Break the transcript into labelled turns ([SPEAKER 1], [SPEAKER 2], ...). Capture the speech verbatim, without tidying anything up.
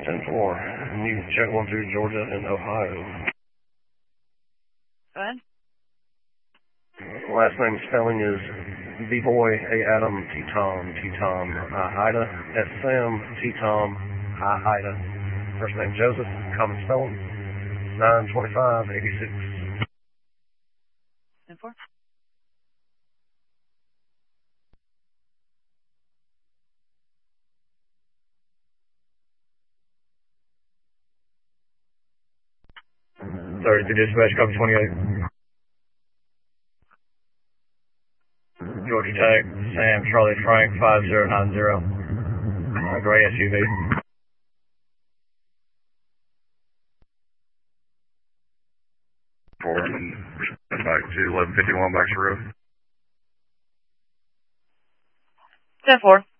[SPEAKER 1] ten four. You can check one through Georgia and Ohio.
[SPEAKER 2] Go ahead.
[SPEAKER 1] Last name spelling is B-Boy, A Adam, T-Tom, T-Tom, I Ida, S Sam, T-Tom, I Ida. First name Joseph, common spelling, nine twenty-five eighty-six.
[SPEAKER 2] ten four.
[SPEAKER 3] thirty-two dispatch, copy twenty-eight. Georgia Tech, Sam, Charlie, Frank, five zero nine zero. Uh, gray S U V.
[SPEAKER 4] Four, back to eleven fifty-one, back to roof.
[SPEAKER 2] ten four.